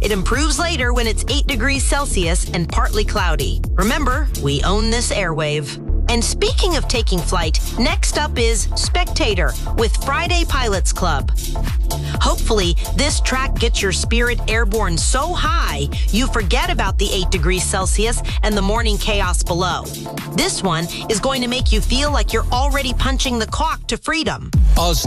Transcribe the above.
It improves later when it's 8 degrees Celsius and partly cloudy. Remember, we own this airwave. And speaking of taking flight, next up is Spectator with Friday Pilots Club. Hopefully, this track gets your spirit airborne so high you forget about the 8 degrees Celsius and the morning chaos below. This one is going to make you feel like you're already punching the clock to freedom.